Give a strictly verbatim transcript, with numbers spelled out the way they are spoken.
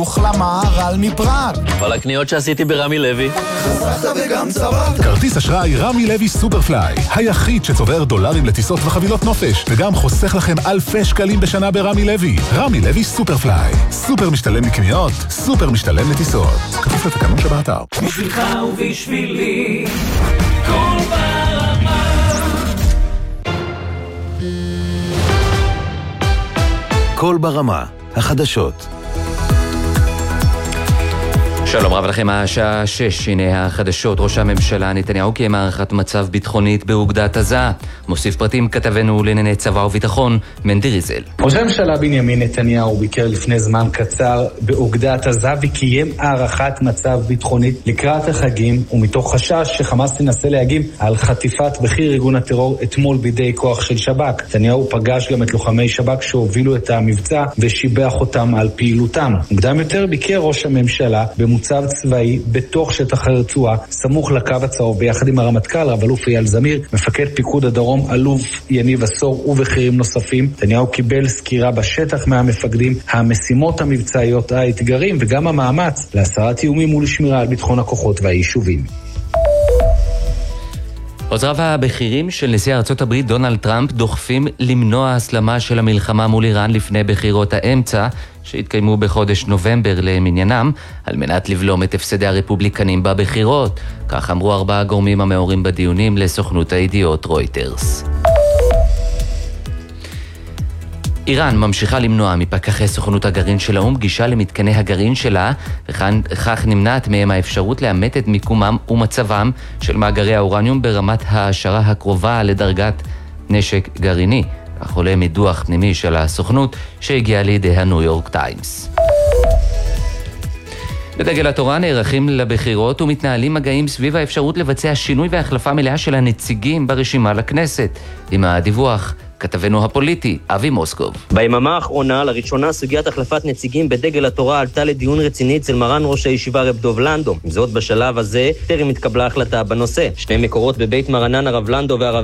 אוכלה מהרל מפראג. כל הקניות שעשיתי ברמי לוי. חסכת וגם צברת. כרטיס אשראי רמי לוי סופרפליי, היחיד שצובר דולרים לטיסות וחבילות נופש, וגם חוסך לכם אלפי שקלים בשנה ברמי לוי. רמי לוי סופרפליי, סופר משתלם לקניות, סופר משתלם לטיסות. כפוף לתקנון שבאתר. בשבילך ובשבילי, קול ברמה. קול ברמה, החדשות. שלום רב לכם, השעה שש, הנה החדשות. ראש הממשלה נתניהו קיים הערכת מצב ביטחונית באוגדת עזה. מוסיף פרטים כתבנו לענייני צבא וביטחון, מנדי ריזל. ראש הממשלה בנימין נתניהו ביקר לפני זמן קצר באוגדת עזה וקיים הערכת מצב ביטחונית לקראת החגים, ומתוך חשש שחמאס תנסה להגיב על חטיפת בכיר ארגון הטרור אתמול בידי כוח של שב"כ. נתניהו פגש גם את לוחמי שב"כ שהובילו את המבצע ושיבח אותם על פעילותם. מוקדם יותר ביקר ראש הממשלה במוצב צבאי בתוך שטח הרצועה, סמוך לקו הצהוב, ביחד עם הרמטכ"ל רב אלוף אייל זמיר, מפקד פיקוד הדרום אלוף יניב עשור ובכירים נוספים. נתניהו קיבל סקירה בשטח מהמפקדים, המשימות המבצעיות, האתגרים וגם המאמץ להסרת איומים ולשמירה על ביטחון הכוחות והיישובים. עוזריו הבכירים של נשיא ארצות הברית דונלד טראמפ דוחפים למנוע הסלמה של המלחמה מול איראן לפני בחירות האמצע שהתקיימו בחודש נובמבר למניינם, על מנת לבלום את הפסדי הרפובליקנים בבחירות. כך אמרו ארבעה גורמים המעורים בדיונים לסוכנות הידיעות רויטרס. איראן ממשיכה למנוע מפקחי סוכנות הגרעין של האו"ם גישה למתקני הגרעין שלה, וכך נמנעת מהם האפשרות לאמת את מיקומם ומצבם של מאגרי האורניום ברמת העשרה הקרובה לדרגת נשק גרעיני. כך עולה מדוח פנימי של הסוכנות שהגיע לידי הניו יורק טיימס. בדגל התורה נערכים לבחירות ומתנהלים מגעים סביב האפשרות לבצע שינוי והחלפה מלאה של הנציגים ברשימה לכנסת. עם הדיווח כתבנו הפוליטי, אבי מוסקוב. ביממה האחרונה, לראשונה סוגיית החלפת נציגים בדגל התורה עלתה לדיון רציני אצל מרן ראש הישיבה רב דוב לנדו. עם זאת, בשלב הזה טרם התקבלה החלטה בנושא. שני מקורות בבית מרנן הרב לנדו והרב